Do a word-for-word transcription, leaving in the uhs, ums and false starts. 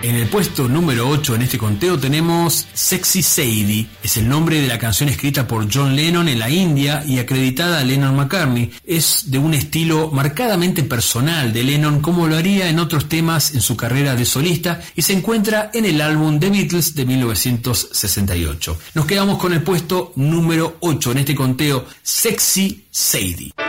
En el puesto número ocho en este conteo tenemos Sexy Sadie. Es el nombre de la canción escrita por John Lennon en la India y acreditada a Lennon-McCartney. Es de un estilo marcadamente personal de Lennon, como lo haría en otros temas en su carrera de solista, y se encuentra en el álbum The Beatles de mil novecientos sesenta y ocho. Nos quedamos con el puesto número ocho en este conteo, Sexy Sadie.